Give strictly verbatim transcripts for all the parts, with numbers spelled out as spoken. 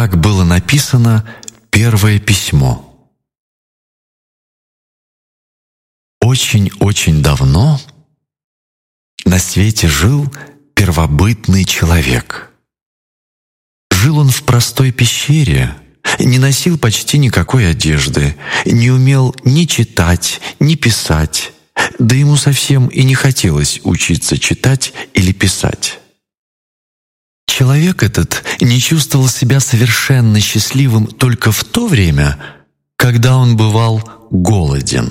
как было написано первое письмо. Очень-очень давно на свете жил первобытный человек. Жил он в простой пещере, не носил почти никакой одежды, не умел ни читать, ни писать, да ему совсем и не хотелось учиться читать или писать. Человек этот не чувствовал себя совершенно счастливым только в то время, когда он бывал голоден.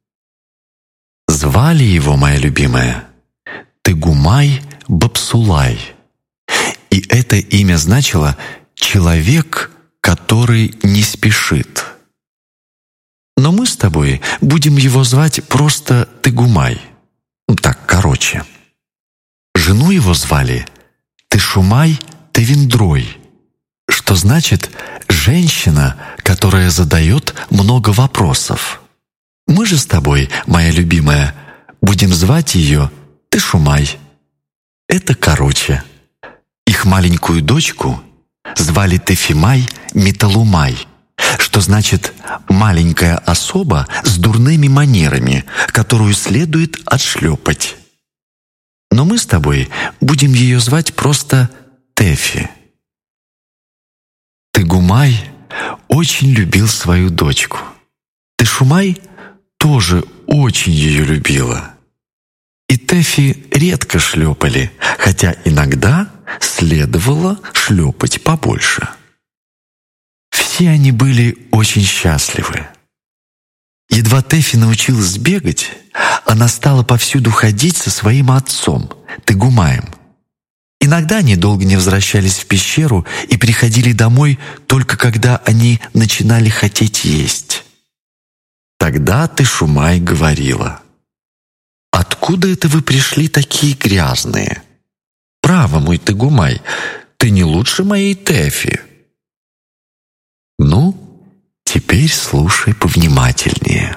Звали его, моя любимая, Тыгумай-Бапсулай, и это имя значило «человек, который не спешит». Но мы с тобой будем его звать просто Тыгумай, так короче. Жену его звали Тышумай-Тевиндрой, что значит «женщина, которая задает много вопросов». Мы же с тобой, моя любимая, будем звать ее Тышумай. Это короче. Их маленькую дочку звали Тефимай-Металумай, что значит «маленькая особа с дурными манерами, которую следует отшлепать». Но мы с тобой будем ее звать просто Тефи. Тыгумай очень любил свою дочку. Тышумай тоже очень ее любила. И Тефи редко шлепали, хотя иногда следовало шлепать побольше. Все они были очень счастливы. Едва Тефи научилась бегать, она стала повсюду ходить со своим отцом, Тыгумаем. Иногда они долго не возвращались в пещеру и приходили домой только когда они начинали хотеть есть. Тогда Тышумай говорила: «Откуда это вы пришли такие грязные? Право, мой Тыгумай, ты не лучше моей Тефи». Ну, теперь слушай повнимательнее.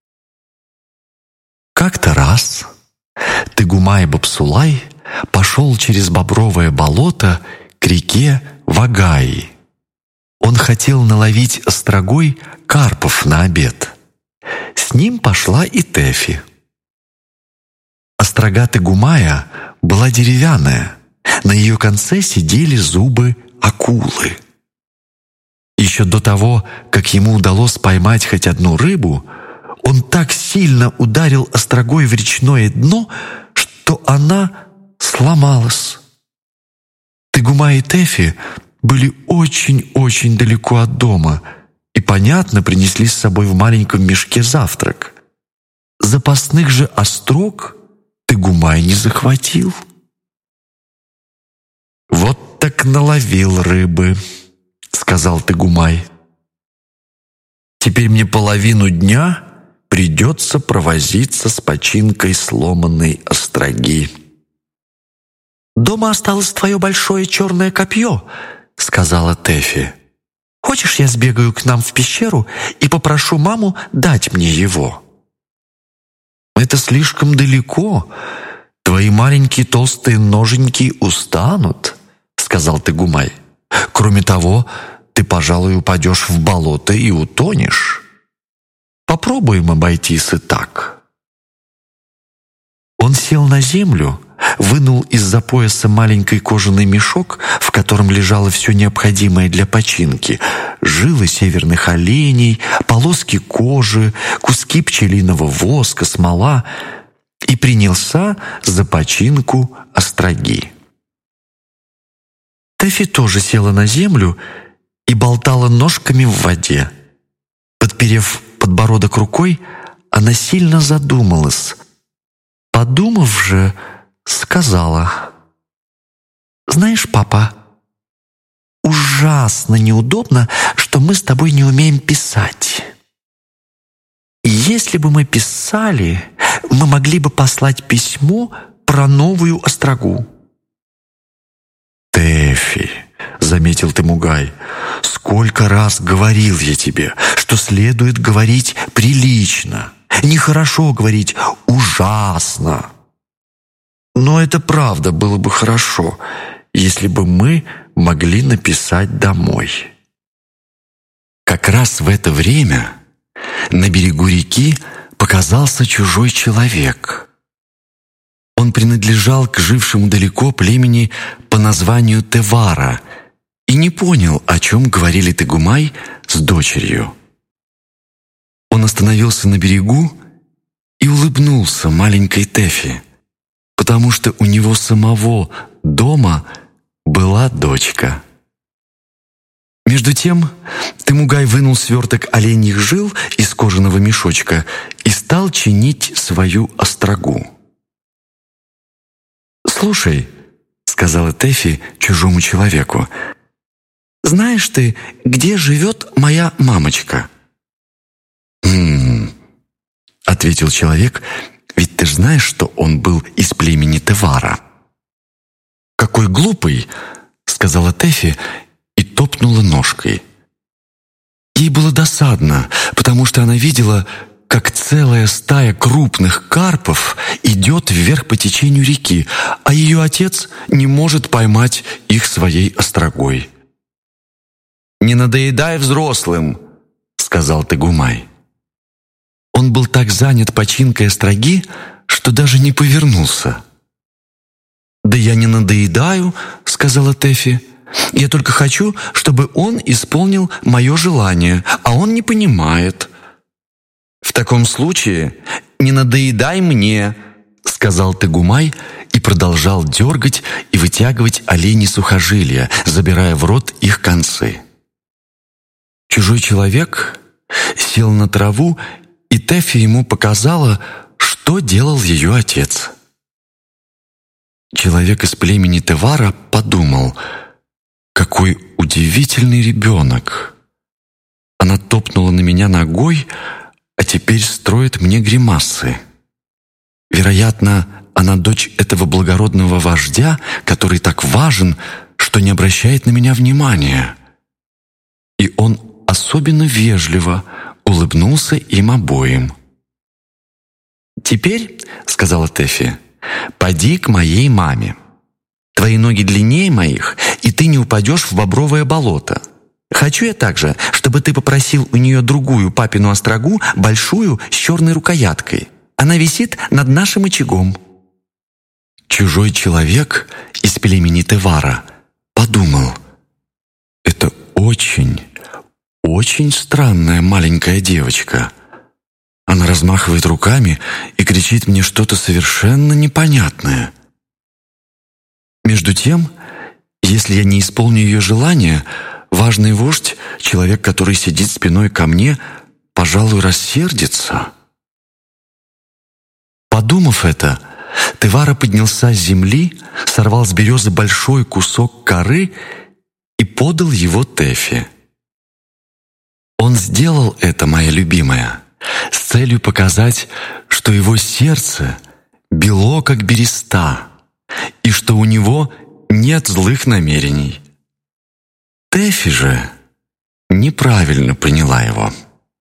Как-то раз Тыгумай-Бапсулай пошел через бобровое болото к реке Вагаи. Он хотел наловить острогой карпов на обед. С ним пошла и Тефи. Острога Тыгумая была деревянная, на ее конце сидели зубы акулы. Еще до того, как ему удалось поймать хоть одну рыбу, он так сильно ударил острогой в речное дно, что она сломалась. Тыгумай и Тефи были очень-очень далеко от дома и, понятно, принесли с собой в маленьком мешке завтрак. Запасных же острог Тыгумай не захватил. «Вот так наловил рыбы», — сказал Тыгумай. «Теперь мне половину дня придется провозиться с починкой сломанной остроги». «Дома осталось твое большое черное копье», — сказала Тефи. «Хочешь, я сбегаю к нам в пещеру и попрошу маму дать мне его?» «Это слишком далеко. Твои маленькие толстые ноженьки устанут», — сказал Тыгумай. «Кроме того, ты, пожалуй, упадешь в болото и утонешь. Попробуем обойтись и так». Он сел на землю, вынул из-за пояса маленький кожаный мешок, в котором лежало все необходимое для починки: жилы северных оленей, полоски кожи, куски пчелиного воска, смола, и принялся за починку остроги. Тефи тоже села на землю и болтала ножками в воде. Подперев подбородок рукой, она сильно задумалась. Подумав же, сказала: «Знаешь, папа, ужасно неудобно, что мы с тобой не умеем писать. И если бы мы писали, мы могли бы послать письмо про новую острогу». «Тефи», — заметил Тыгумай, — «сколько раз говорил я тебе, что следует говорить прилично, нехорошо говорить ужасно». «Но это правда было бы хорошо, если бы мы могли написать домой». Как раз в это время на берегу реки показался чужой человек. Он принадлежал к жившему далеко племени по названию Тевара и не понял, о чем говорили Тегумай с дочерью. Он остановился на берегу и улыбнулся маленькой Тэфи, потому что у него самого дома была дочка. Между тем Темугай вынул сверток оленьих жил из кожаного мешочка и стал чинить свою острогу. «Слушай», — сказала Тэфи чужому человеку, «знаешь ты, где живет моя мамочка?» «Хм...» — ответил человек, «ведь ты ж знаешь, что он был из племени Тевара». «Какой глупый!» — сказала Тэфи и топнула ножкой. Ей было досадно, потому что она видела, как целая стая крупных карпов идет вверх по течению реки, а ее отец не может поймать их своей острогой. «Не надоедай взрослым», — сказал Тегумай. Он был так занят починкой остроги, что даже не повернулся. «Да я не надоедаю», — сказала Тэфи. «Я только хочу, чтобы он исполнил мое желание, а он не понимает». «В таком случае не надоедай мне», — сказал Тегумай и продолжал дергать и вытягивать оленьи сухожилия, забирая в рот их концы. Чужой человек сел на траву, и Тэфи ему показала, что делал ее отец. Человек из племени Тевара подумал: «Какой удивительный ребенок! Она топнула на меня ногой, а теперь строит мне гримасы. Вероятно, она дочь этого благородного вождя, который так важен, что не обращает на меня внимания». И он особенно вежливо улыбнулся им обоим. «Теперь, — сказала Тэфи, — поди к моей маме. Твои ноги длиннее моих, и ты не упадешь в бобровое болото. Хочу я также, чтобы ты попросил у нее другую папину острогу, большую, с черной рукояткой. Она висит над нашим очагом». Чужой человек из племени Тевара подумал: «Это очень, очень странная маленькая девочка. Она размахивает руками и кричит мне что-то совершенно непонятное. Между тем, если я не исполню ее желание, важный вождь, человек, который сидит спиной ко мне, пожалуй, рассердится». Подумав это, Тевара поднялся с земли, сорвал с березы большой кусок коры и подал его Тэфи. Он сделал это, моя любимая, с целью показать, что его сердце бело, как береста, и что у него нет злых намерений. Тэфи же неправильно поняла его.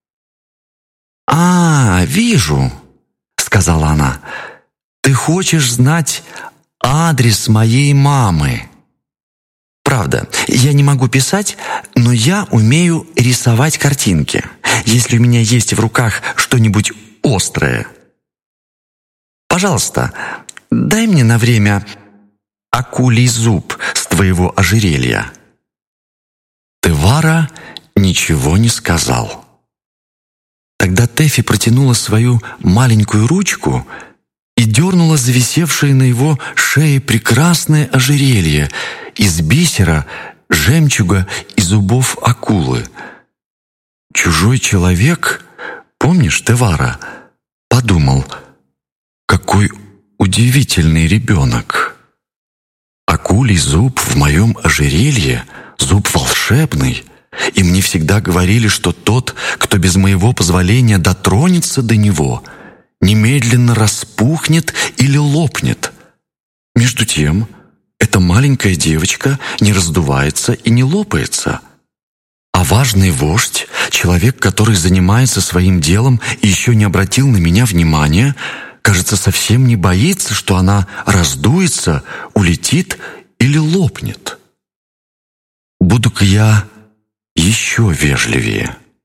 «А, вижу», — сказала она, — «ты хочешь знать адрес моей мамы. Правда, я не могу писать, но я умею рисовать картинки, если у меня есть в руках что-нибудь острое. Пожалуйста, дай мне на время акулий зуб с твоего ожерелья». Тевара ничего не сказал. Тогда Тэфи протянула свою маленькую ручку и дернула зависевшее на его шее прекрасное ожерелье из бисера, жемчуга и зубов акулы. Чужой человек, помнишь, Тевара, подумал: «Какой удивительный ребенок! Акулий зуб в моем ожерелье, зуб волшебный, и мне всегда говорили, что тот, кто без моего позволения дотронется до него, немедленно распухнет или лопнет. Между тем, эта маленькая девочка не раздувается и не лопается. А важный вождь, человек, который занимается своим делом и еще не обратил на меня внимания, кажется, совсем не боится, что она раздуется, улетит или лопнет. Буду-ка я еще вежливее».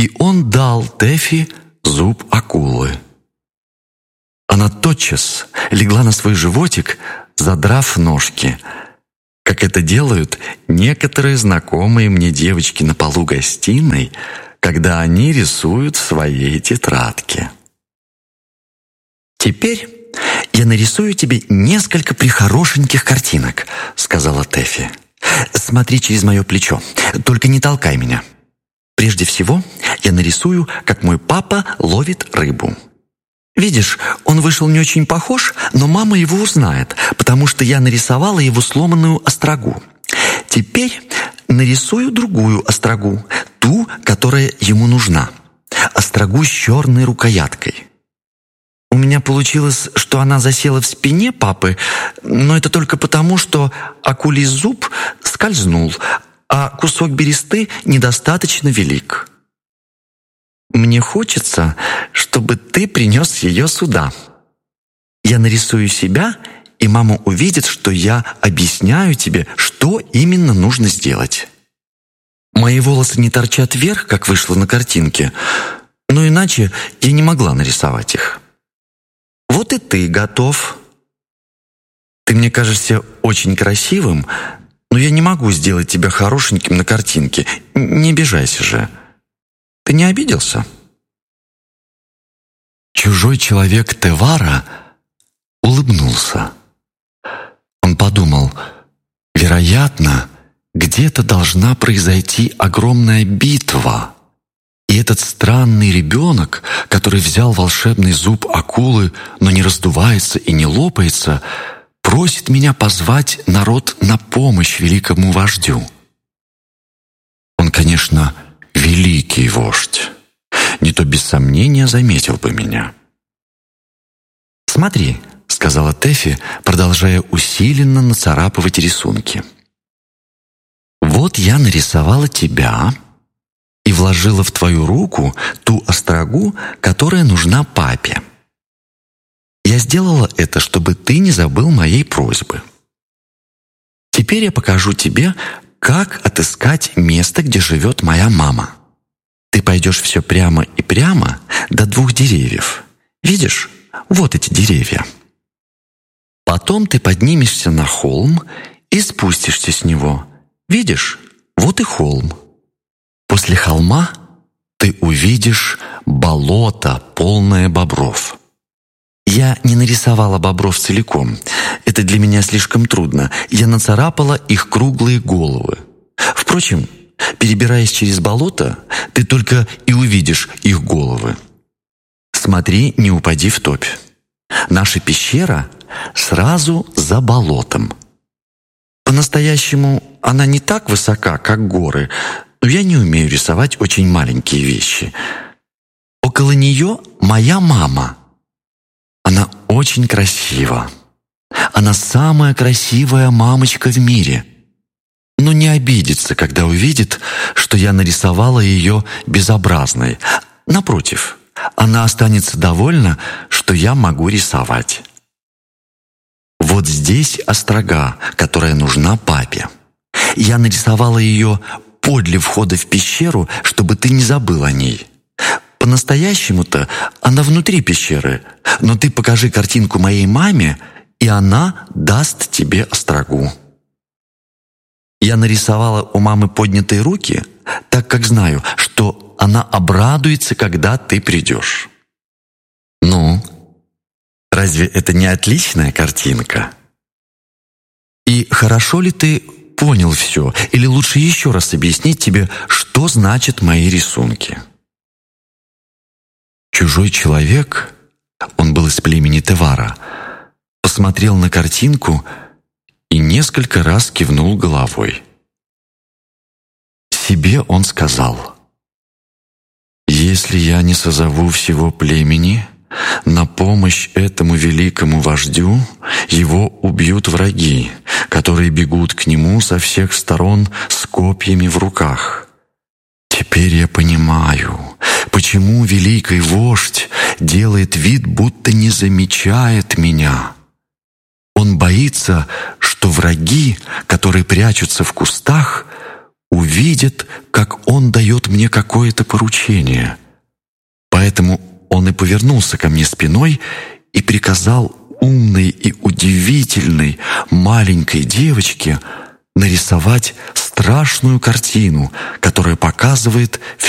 и он дал Тэфи зуб акулы. Она тотчас легла на свой животик, задрав ножки, как это делают некоторые знакомые мне девочки на полу гостиной, когда они рисуют в своей тетрадке. «Теперь я нарисую тебе несколько прихорошеньких картинок», — сказала Тэфи. «Смотри через мое плечо, только не толкай меня. Прежде всего я нарисую, как мой папа ловит рыбу. Видишь, он вышел не очень похож, но мама его узнает, потому что я нарисовала его сломанную острогу. Теперь нарисую другую острогу, ту, которая ему нужна. Острогу с черной рукояткой. У меня получилось, что она засела в спине папы, но это только потому, что акулий зуб скользнул, а кусок бересты недостаточно велик. Мне хочется, чтобы ты принес ее сюда. Я нарисую себя, и мама увидит, что я объясняю тебе, что именно нужно сделать. Мои волосы не торчат вверх, как вышло на картинке, но иначе я не могла нарисовать их. Вот и ты готов. Ты мне кажешься очень красивым, но я не могу сделать тебя хорошеньким на картинке. Не обижайся же. Ты не обиделся?» Чужой человек Тевара улыбнулся. Он подумал, вероятно, где-то должна произойти огромная битва, и этот странный ребенок, который взял волшебный зуб акулы, но не раздувается и не лопается, просит меня позвать народ на помощь великому вождю. Он, конечно, великий вождь, не то без сомнения заметил бы меня. «Смотри», — сказала Тэфи, продолжая усиленно нацарапывать рисунки. «Вот я нарисовала тебя и вложила в твою руку ту острогу, которая нужна папе. Я сделала это, чтобы ты не забыл моей просьбы. Теперь я покажу тебе, как отыскать место, где живет моя мама. Ты пойдешь все прямо и прямо до двух деревьев. Видишь, вот эти деревья. Потом ты поднимешься на холм и спустишься с него. Видишь, вот и холм. После холма ты увидишь болото, полное бобров. Я не нарисовала бобров целиком. Это для меня слишком трудно. Я нацарапала их круглые головы. Впрочем, перебираясь через болото, ты только и увидишь их головы. Смотри, не упади в топь. Наша пещера сразу за болотом. По-настоящему она не так высока, как горы, но я не умею рисовать очень маленькие вещи. Около нее моя мама. Она очень красива. Она самая красивая мамочка в мире. Но не обидится, когда увидит, что я нарисовала ее безобразной. Напротив, она останется довольна, что я могу рисовать. Вот здесь острога, которая нужна папе. Я нарисовала ее подле входа в пещеру, чтобы ты не забыл о ней. По-настоящему-то она внутри пещеры, но ты покажи картинку моей маме, и она даст тебе острогу. Я нарисовала у мамы поднятые руки, так как знаю, что она обрадуется, когда ты придешь. Ну, разве это не отличная картинка? И хорошо ли ты понял все, или лучше еще раз объяснить тебе, что значат мои рисунки? Чужой человек, он был из племени Тевара, посмотрел на картинку и несколько раз кивнул головой. Себе он сказал: «Если я не созову всего племени на помощь этому великому вождю, его убьют враги, которые бегут к нему со всех сторон с копьями в руках. Теперь я понимаю, почему великий вождь делает вид, будто не замечает меня. Он боится, что враги, которые прячутся в кустах, увидит, как он дает мне какое-то поручение. Поэтому он и повернулся ко мне спиной и приказал умной и удивительной маленькой девочке нарисовать страшную картину, которая показывает